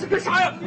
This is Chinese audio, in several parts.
是个啥呀？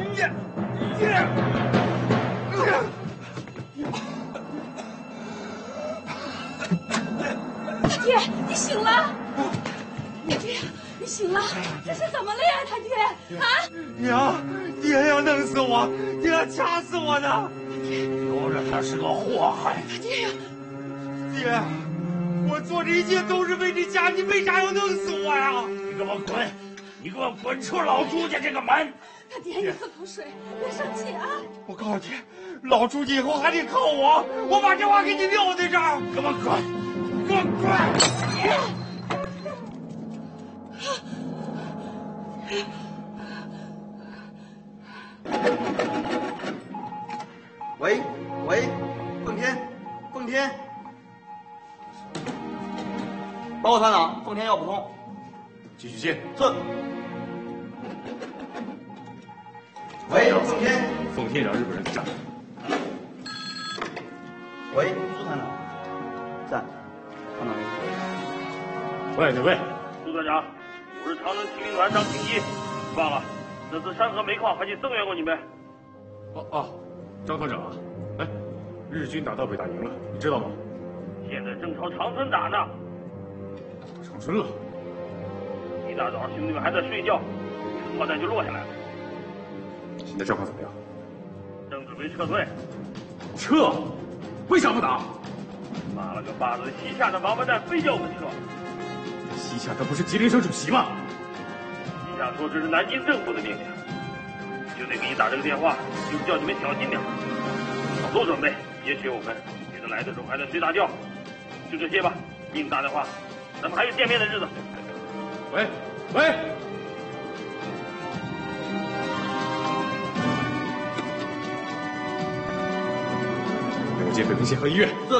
他爹，你醒了！爹，你醒了！这是怎么了呀，他爹？啊！ 娘，爹要弄死我，爹要掐死我呢！ 留着他是个祸害。 他爹呀！ 爹，我做这一切都是为你家，你为啥要弄死我呀？ 你给我滚！你给我滚出老朱家这个门！ 他爹，你喝口水，别生气啊！ 我告诉你，老朱家以后还得靠我，我把这话给你撂在这儿。 给我滚！给我滚！ 喂，奉天，报告团长，奉天要补充。 继续接。 是。喂，奉天。 奉天让日本人占。 喂，朱团长。在。团长。 喂， 朱团长，我是长征骑兵团张清基。忘了，这次山河煤矿还去增援过你们。 张团长啊，哎，日军打到北大营了，你知道吗？ 现在正朝长春打呢。 长春了。 一大早兄弟们还在睡觉，炮弹就落下来了。 现在状况怎么样？ 正准备撤退。 撤？为啥不打？ 妈了个巴子，西夏的王八蛋非叫我们撤。 西夏他不是吉林省主席吗？ 西夏说这是南京政府的命令。就得给你打这个电话，就是叫你们小心点，好做准备，也许我们记得来的时候还能睡大觉。就这些吧，命大的话，咱们还有见面的日子。 喂，给我接北平协和医院。 是。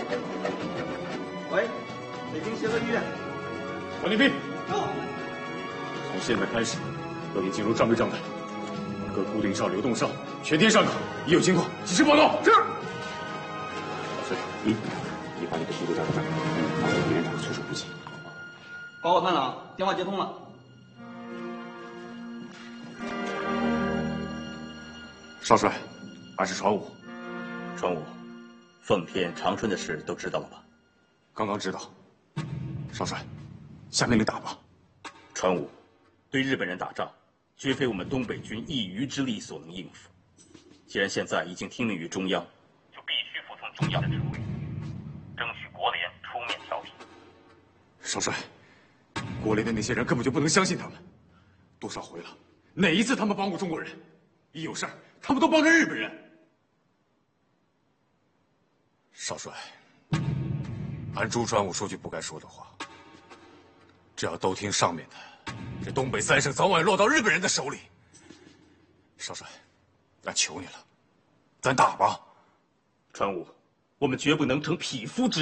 喂，北京协和医院。 王立斌。从现在开始，都已进入战备状态。各固定哨、流动哨全天上岗，一有情况及时报告。是。老师，你把你的速度加快，保证敌人长措手不及。 报告团长，电话接通了。 少帅，俺是传武。 传武，奉天、长春的事都知道了吧？ 刚刚知道。少帅，下命令打吧。 传武，对日本人打仗，绝非我们东北军一隅之力所能应付。既然现在已经听命于中央，就必须服从中央的指挥，争取国联出面调停。 少帅，国联的那些人根本就不能相信他们。多少回了，哪一次他们帮过中国人？一有事儿，他们都帮着日本人。少帅，俺朱传武说句不该说的话。只要都听上面的，这东北3省早晚落到日本人的手里。少帅，俺求你了，咱打吧。 传武，我们绝不能逞匹夫之